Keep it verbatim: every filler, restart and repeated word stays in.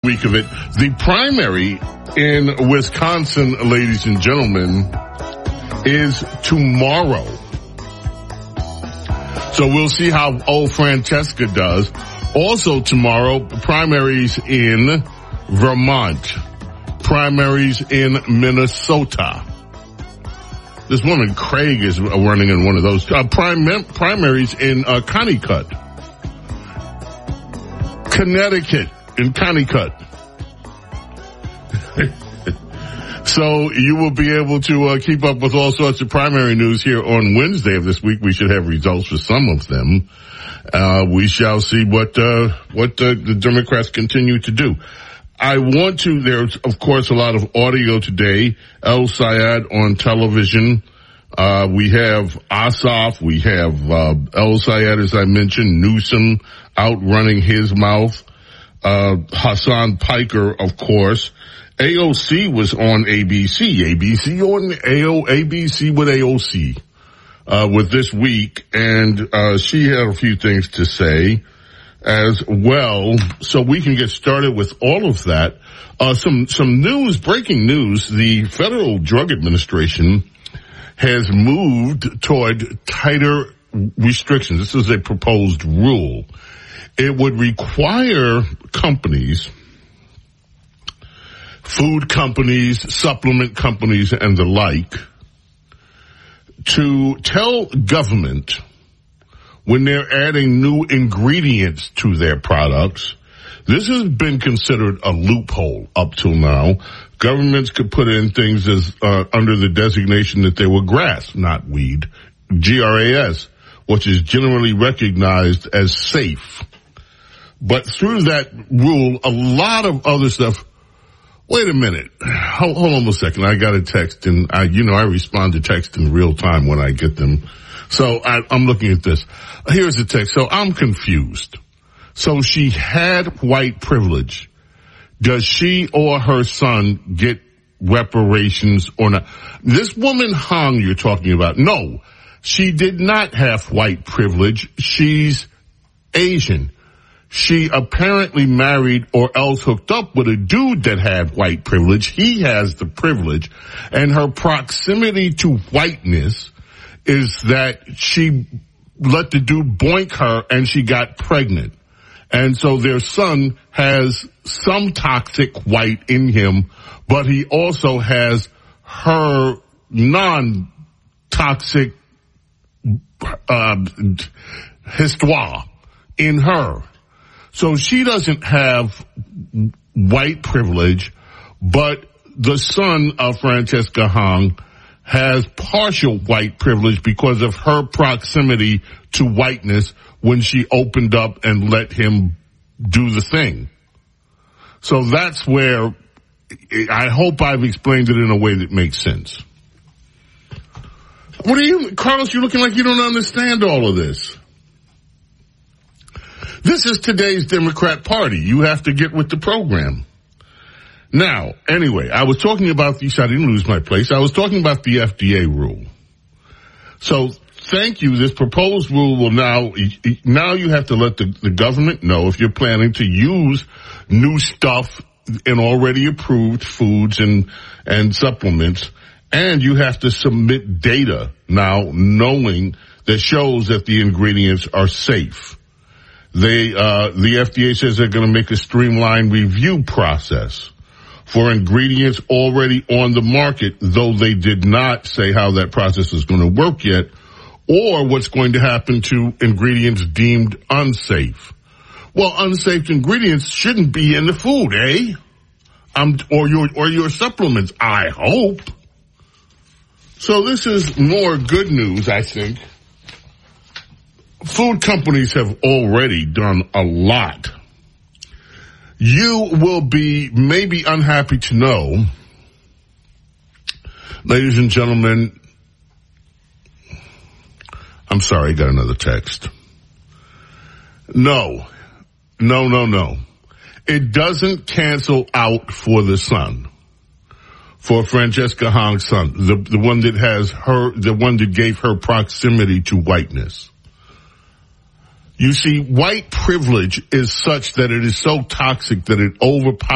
week of it. The primary in Wisconsin, ladies and gentlemen, is tomorrow. So we'll see how old Francesca does. Also tomorrow, primaries in Vermont, primaries in Minnesota. This woman, Craig, is running in one of those uh, prim- primaries in uh, Connecticut. Connecticut, in Connecticut. So you will be able to uh, keep up with all sorts of primary news here on Wednesday of this week. We should have results for some of them. Uh, we shall see what, uh, what uh, the Democrats continue to do. I want to, there's of course a lot of audio today. El Sayed on television. Uh, we have Ossoff. We have, uh, El Sayed, as I mentioned, Newsom out running his mouth. Uh, Hassan Piker, of course. A O C was on A B C. A B C on A O, A B C with A O C, uh, with this week. And, uh, she had a few things to say as well. So we can get started with all of that. Uh, some, some news, breaking news. The Federal Drug Administration has moved toward tighter restrictions. This is a proposed rule. It would require companies, food companies, supplement companies, and the like, to tell government when they're adding new ingredients to their products. This has been considered a loophole up till now. Governments could put in things as uh, under the designation that they were grass, not weed, G R A S, which is generally recognized as safe. But through that rule, a lot of other stuff. Wait a minute. Hold, hold on a second. I got a text, and I, you know, I respond to text in real time when I get them. So I, I'm looking at this. Here's the text. So I'm confused. So she had white privilege. Does she or her son get reparations or not? This woman Hong you're talking about, no, she did not have white privilege. She's Asian. She apparently married or else hooked up with a dude that had white privilege. He has the privilege, and her proximity to whiteness is that she let the dude boink her and she got pregnant. And so their son has some toxic white in him, but he also has her non-toxic uh, histoire in her. So she doesn't have white privilege, but the son of Francesca Hong has partial white privilege because of her proximity to whiteness when she opened up and let him do the thing. So that's where I hope I've explained it in a way that makes sense. What are you, Carlos, you're looking like you don't understand all of this. This is today's Democrat Party. You have to get with the program. Now, anyway, I was talking about the, I didn't lose my place. I was talking about the F D A rule. So thank you. This proposed rule will now, now you have to let the, the government know if you're planning to use new stuff in already approved foods and, and supplements. And you have to submit data now knowing that shows that the ingredients are safe. They, uh, the F D A says they're going to make a streamlined review process for ingredients already on the market, though they did not say how that process is going to work yet, or what's going to happen to ingredients deemed unsafe. Well, unsafe ingredients shouldn't be in the food, eh? Um, or your, or your supplements, I hope. So this is more good news, I think. Food companies have already done a lot. You will be maybe unhappy to know, ladies and gentlemen, I'm sorry, I got another text. No, no, no, no. It doesn't cancel out for the son, for Francesca Hong's son, the, the one that has her, the one that gave her proximity to whiteness. You see, white privilege is such that it is so toxic that it overpowers